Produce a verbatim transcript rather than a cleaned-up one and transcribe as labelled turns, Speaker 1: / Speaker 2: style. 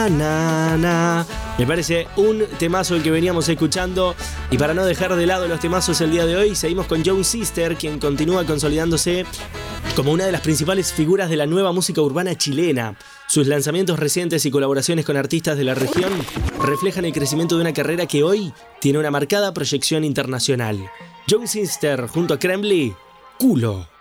Speaker 1: na, na, na. Me parece un temazo el que veníamos escuchando. Y para no dejar de lado los temazos el día de hoy, seguimos con Young Sister, quien continúa consolidándose como una de las principales figuras de la nueva música urbana chilena. Sus lanzamientos recientes y colaboraciones con artistas de la región reflejan el crecimiento de una carrera que hoy tiene una marcada proyección internacional. Young Sister junto a Kremli, Culo.